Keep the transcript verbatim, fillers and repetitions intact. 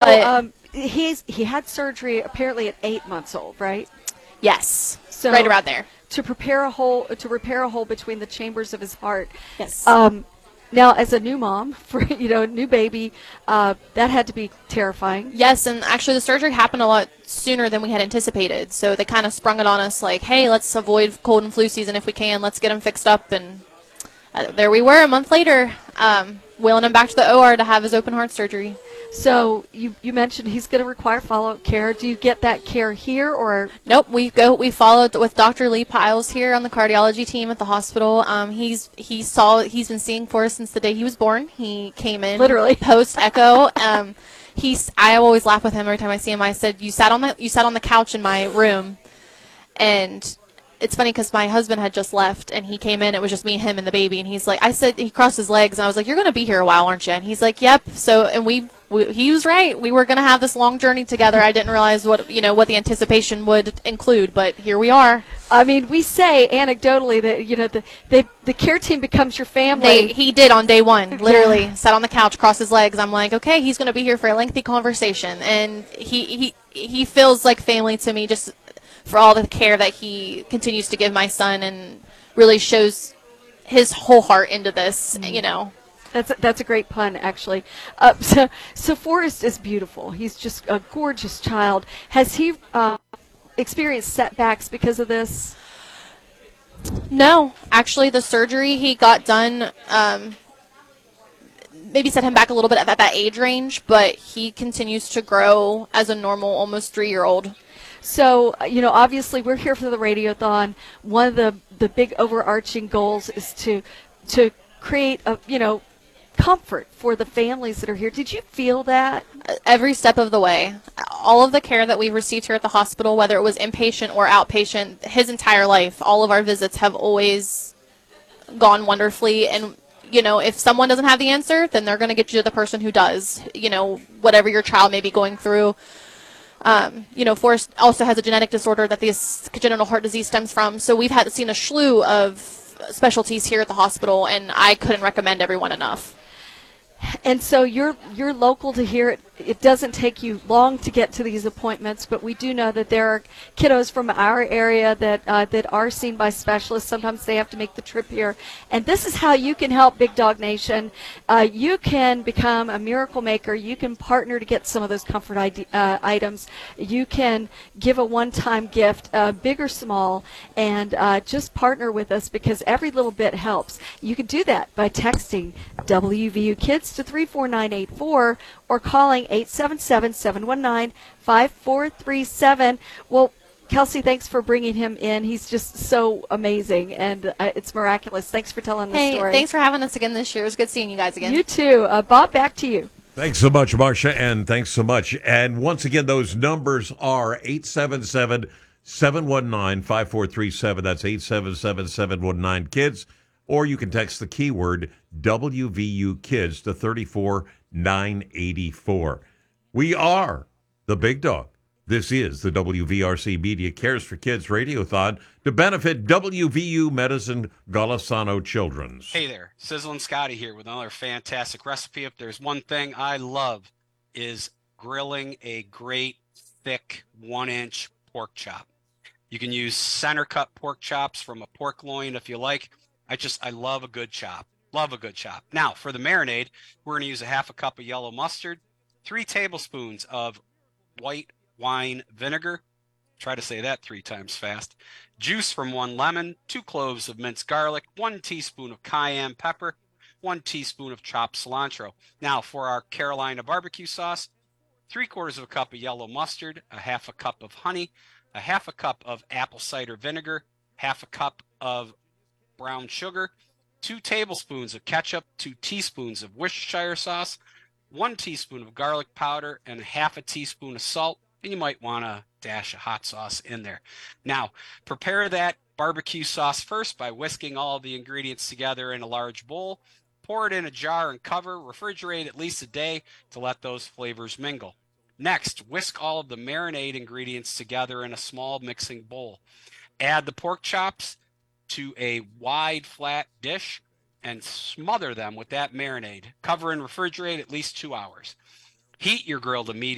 but um, he's he had surgery apparently at eight months old, right? yes, So right around there. to prepare a hole to repair a hole between the chambers of his heart. Yes. Um, now, as a new mom for you know new baby, uh, that had to be terrifying. Yes, and actually the surgery happened a lot sooner than we had anticipated. So they kind of sprung it on us like, hey, let's avoid cold and flu season if we can. Let's get him fixed up. And uh, there we were a month later, um, wheeling him back to the O R to have his open heart surgery. So you, you mentioned he's going to require follow-up care. Do you get that care here or? Nope, we go. We followed with Doctor Lee Piles here on the cardiology team at the hospital. Um, he's he saw he's been seeing for us since the day he was born. He came in Literally post echo. Um, he's I always laugh with him every time I see him. I said, "You sat on the you sat on the couch in my room," and it's funny because my husband had just left and he came in. It was just me, him, and the baby. And he's like, I said, he crossed his legs and I was like, "You're going to be here a while, aren't you?" And he's like, "Yep." So, and we, we he was right. We were going to have this long journey together. I didn't realize what, you know, what the anticipation would include, but here we are. I mean, we say anecdotally that, you know, the, they, the care team becomes your family. They, he did on day one, literally Yeah. sat on the couch, crossed his legs. I'm like, okay, he's going to be here for a lengthy conversation. And he, he, he feels like family to me just for all the care that he continues to give my son and really shows his whole heart into this, mm. you know. That's a, that's a great pun, actually. Uh, so, so Forrest is beautiful. He's just a gorgeous child. Has he uh, experienced setbacks because of this? No. Actually, the surgery he got done um, maybe set him back a little bit at that, that age range, but he continues to grow as a normal, almost three-year-old. So, you know, obviously we're here for the Radiothon. One of the, the big overarching goals is to to create a, you know, comfort for the families that are here. Did you feel that? Every step of the way. All of the care that we've received here at the hospital, whether it was inpatient or outpatient, his entire life, all of our visits have always gone wonderfully. And, you know, if someone doesn't have the answer, then they're going to get you to the person who does, you know, whatever your child may be going through. Um, you know, Forrest also has a genetic disorder that this congenital heart disease stems from. So we've had seen a slew of specialties here at the hospital, and I couldn't recommend everyone enough. And so you're you're local to here. It, it doesn't take you long to get to these appointments, but we do know that there are kiddos from our area that uh, that are seen by specialists. Sometimes they have to make the trip here. And this is how you can help Big Dog Nation. Uh, you can become a miracle maker. You can partner to get some of those comfort ide- uh, items. You can give a one-time gift, uh, big or small, and uh, just partner with us because every little bit helps. You can do that by texting W V U Kids to three four nine eight four or calling eight seven seven, seven one nine, five four three seven. Well, Kelsey, thanks for bringing him in. He's just so amazing, and uh, it's miraculous. Thanks for telling the hey, story. Thanks for having us again this year. It was good seeing you guys again. You too. Uh, Bob, back to you. Thanks so much, Marcia, and thanks so much. And once again, those numbers are eight seven seven, seven one nine, five four three seven. That's eight seven seven, seven one nine, KIDS. Or you can text the keyword W V U Kids to three four nine eight four. We are the Big Dog. This is the W V R C Media Cares for Kids Radiothon to benefit W V U Medicine Golisano Children's. Hey there, Sizzlin' Scotty here with another fantastic recipe. If there's one thing I love is grilling a great, thick, one-inch pork chop. You can use center-cut pork chops from a pork loin if you like. I just, I love a good chop. Love a good chop. Now, for the marinade, we're going to use a half a cup of yellow mustard, three tablespoons of white wine vinegar. Try to say that three times fast. Juice from one lemon, two cloves of minced garlic, one teaspoon of cayenne pepper, one teaspoon of chopped cilantro. Now, for our Carolina barbecue sauce, three quarters of a cup of yellow mustard, a half a cup of honey, a half a cup of apple cider vinegar, half a cup of brown sugar, two tablespoons of ketchup, two teaspoons of Worcestershire sauce, one teaspoon of garlic powder, and half a teaspoon of salt. And you might want to dash a hot sauce in there. Now, prepare that barbecue sauce first by whisking all of the ingredients together in a large bowl. Pour it in a jar and cover. Refrigerate at least a day to let those flavors mingle. Next, whisk all of the marinade ingredients together in a small mixing bowl. Add the pork chops to a wide flat dish and smother them with that marinade. Cover and refrigerate at least two hours. Heat your grill to medium.